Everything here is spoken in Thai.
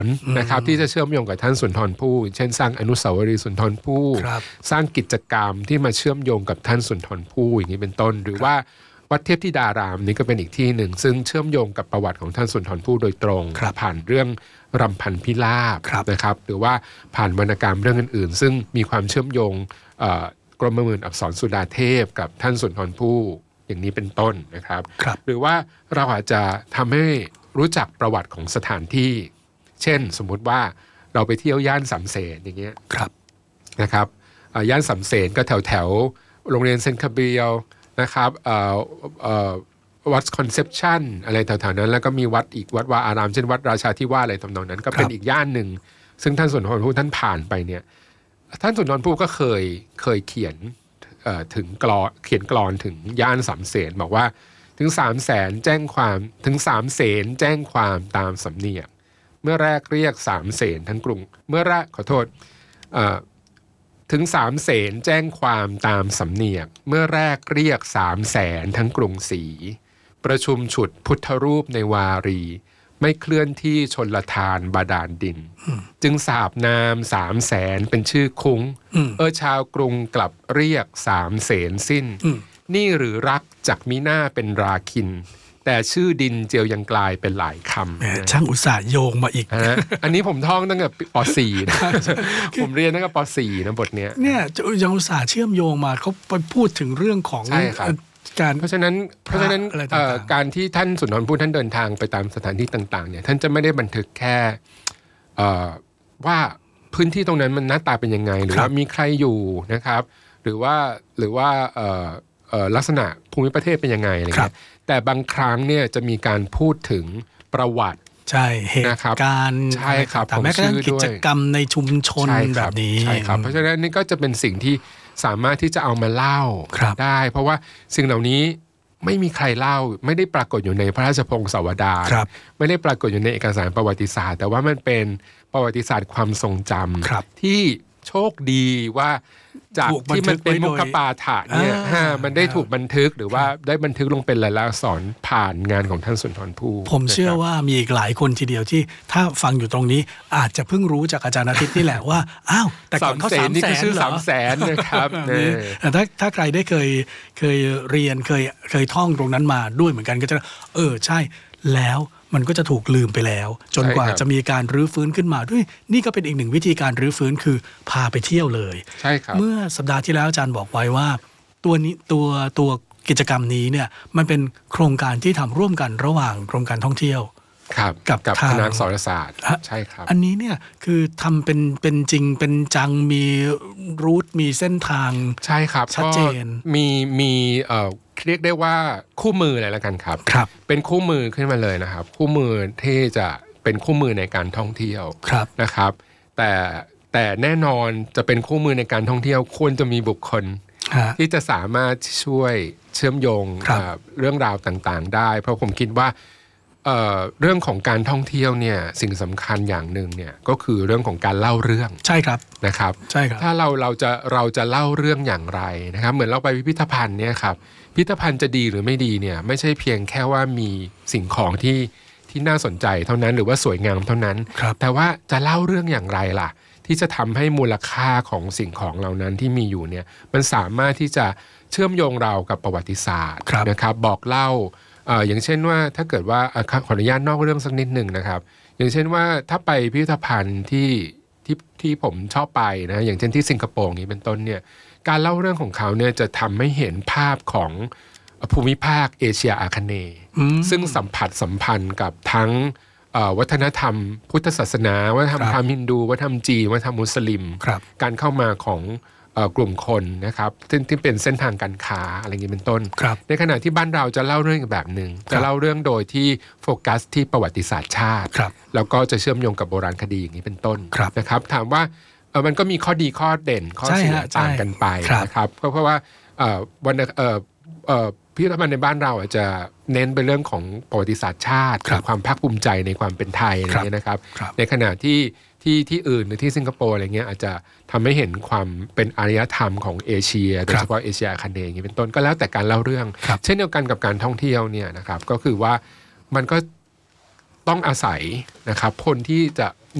นะครับที่จะเชื่อมโยงกับท่านสุนทรภู่เช่นสร้างอนุสาวรีย์สุนทรภู่สร้างกิจกรรมที่มาเชื่อมโยงกับท่านสุนทรภู่อย่างนี้เป็นต้นหรือว่าวัดเทพธิดารามนี้ก็เป็นอีกที่หนึ่งซึ่งเชื่อมโยงกับประวัติของท่านสุนทรภู่โดยตรงผ่านเรื่องรำพันพิราบนะครับหรือว่าผ่านวรรณกรรมเรื่องอื่นๆซึ่งมีความเชื่อมโยงกรมหมื่นอักษรสุดาเทพกับท่านสุนทรภู่อย่างนี้เป็นต้นนะครับหรือว่าเราอาจจะทำให้รู้จักประวัติของสถานที่เช่นสมมุติว่าเราไปเที่ยวย่านสำเสนอย่างเงี้ยนะครับย่านสำเสนก็แถวโรงเรียนเซนต์คาเบียลนะครับวัดคอนเซปชันอะไรแถวๆนั้นแล้วก็มีวัดอีกวัดวาอารามเช่นวัดราชาธิวาสอะไรทำนองนั้นก็เป็นอีกย่านหนึ่งซึ่งท่านสุนทรภู่ท่านผ่านไปเนี่ยท่านสุนทรภู่ก็เคยเขียนถึงเขียนกลอนถึงย่านสำเสนบอกว่าถึง300,000แจ้งความถึง300,000แจ้งความตามสำเนียกเมื่อแรกเรียก300,000ทั้งกรุงเมื่อแรกขอโทษถึง300,000แจ้งความตามสำเนียกเมื่อแรกเรียก300,000ทั้งกรุงศรีประชุมฉุดพุทธรูปในวารีไม่เคลื่อนที่ชนลทานบาดาลดินจึงสาบนาม300,000เป็นชื่อคุ้งชาวกรุงกลับเรียก300,000สิ้นนี่หรือรักจักมิหน้าเป็นราคินแต่ชื่อดินเจียวยังกลายเป็นหลายคำช่างอุตส่าห์โยงมาอีกอันนี้ผมท่องตั้งแต่ป .4 นะผมเรียนตั้งแต่ป .4 นะบทเนี้ยเนี่ยยังอุตส่าห์เชื่อมโยงมาเขาไปพูดถึงเรื่องของการเพราะฉะนั้นการที่ท่านสุนทรภู่ท่านเดินทางไปตามสถานที่ต่างๆเนี่ยท่านจะไม่ได้บันทึกแค่ว่าพื้นที่ตรงนั้นมันหน้าตาเป็นยังไงหรือว่ามีใครอยู่นะครับหรือว่าลักษณะภูมิประเทศเป็นยังไงอะไรเงี้ยแต่บางครั้งเนี่ยจะมีการพูดถึงประวัติใช่เหตุการณ์ใช่ครับแม้กระทั่งกิจกรรมในชุมชนแบบนี้ใช่ครับเพราะฉะนั้นนี่ก็จะเป็นสิ่งที่สามารถที่จะเอามาเล่าได้เพราะว่าสิ่งเหล่านี้ไม่มีใครเล่าไม่ได้ปรากฏอยู่ในพระราชพงศาวดารไม่ได้ปรากฏอยู่ในเอกสารประวัติศาสตร์แต่ว่ามันเป็นประวัติศาสตร์ความทรงจำที่โชคดีว่าจากที่มันเป็นมุขปาฐะเนี่ยมันได้ถูกบันทึกหรือว่าได้บันทึกลงเป็นลายลักษณ์อักษรผ่านงานของท่านสุนทรภู่ผมเชื่อว่ามีอีกหลายคนทีเดียวที่ถ้าฟังอยู่ตรงนี้อาจจะเพิ่งรู้จากอาจารย์อาทิตย์นี่แหละว่าอ้าวแต่ก่อนเขา300,000 นี่คือชื่อ300,000นะครับแต่ถ้าใครได้เคยเรียนเคยท่องตรงนั้นมาด้วยเหมือนกันก็จะใช่แล้วมันก็จะถูกลืมไปแล้วจนกว่าจะมีการรื้อฟื้นขึ้นมาด้วยนี่ก็เป็นอีกหนึ่งวิธีการรื้อฟื้นคือพาไปเที่ยวเลยใช่ครับเมื่อสัปดาห์ที่แล้วอาจารย์บอกไว้ว่าตัวกิจกรรมนี้เนี่ยมันเป็นโครงการที่ทำร่วมกันระหว่างกรมการท่องเที่ยวกับคณะอักษรศาสตร์ใช่ครับอันนี้เนี่ยคือทำเป็นจริงเป็นจังมีรูทมีเส้นทางใช่ครับชัดเจนมีเรียกได้ว่าคู่มืออะไรละกันครับเป็นคู่มือขึ้นมาเลยนะครับคู่มือที่จะเป็นคู่มือในการท่องเที่ยวนะครับแต่แน่นอนจะเป็นคู่มือในการท่องเที่ยวควรจะมีบุคคลที่จะสามารถช่วยเชื่อมโยงเรื่องราวต่างๆได้เพราะผมคิดว่าเรื่องของการท่องเที่ยวเนี่ยสิ่งสำคัญอย่างหนึ่งเนี่ยก็คือเรื่องของการเล่าเรื่องใช่ครับนะครับใช่ครับถ้าเราจะเล่าเรื่องอย่างไรนะครับเหมือนเราไปพิพิธภัณฑ์เนี่ยครับพิพิธภัณฑ์จะดีหรือไม่ดีเนี่ยไม่ใช่เพียงแค่ว่ามีสิ่งของที่น่าสนใจเท่านั้นหรือว่าสวยงามเท่านั้นแต่ว่าจะเล่าเรื่องอย่างไรล่ะที่จะทำให้มูลค่าของสิ่งของเหล่านั้นที่มีอยู่เนี่ยมันสามารถที่จะเชื่อมโยงเรากับประวัติศาสตร์นะครับบอกเล่าอย่างเช่นว่าถ้าเกิดว่าขออนุญาตนอกเรื่องสักนิดหนึ่งนะครับอย่างเช่นว่าถ้าไปพิพิธภัณฑ์ที่ผมชอบไปนะอย่างเช่นที่สิงคโปร์นี้เป็นต้นเนี่ยการเล่าเรื่องของเขาเนี่ยจะทำให้เห็นภาพของภูมิภาคเอเชียอาคเนย์ซึ่งสัมพันธ์กับทั้งวัฒนธรรมพุทธศาสนาวัฒนธรรมฮินดูวัฒนธรรมจีนวัฒนธรรมมุสลิมการเข้ามาของกลุ่มคนนะครับที่เป็นเส้นทางการค้าอะไรอย่างนี้เป็นต้นในขณะที่บ้านเราจะเล่าเรื่องอีกแบบหนึ่งจะเล่าเรื่องโดยที่โฟกัสที่ประวัติศาสตร์ชาติแล้วก็จะเชื่อมโยงกับโบราณคดีอย่างนี้เป็นต้นนะครับถามว่ามันก็มีข้อดีข้อเด่นข้อเสียต่างกันไปนะครับเพราะว่าวันพิพิธภัณฑ์ในบ้านเราอาจจะเน้นไปเรื่องของประวัติศาสตร์ชาติความภาคภูมิใจในความเป็นไทยอะไรเงี้ยนะครับในขณะที่อื่นหรือที่สิงคโปร์อะไรเงี้ยอาจจะทำให้เห็นความเป็นอารยธรรมของเอเชียโดยเฉพาะเอเชียอาคเนย์อย่างนี้เป็นต้นก็แล้วแต่การเล่าเรื่องเช่นเดียวกันกับการท่องเที่ยวเนี่ยนะครับก็คือว่ามันก็ต้องอาศัยนะครับคนที่จะ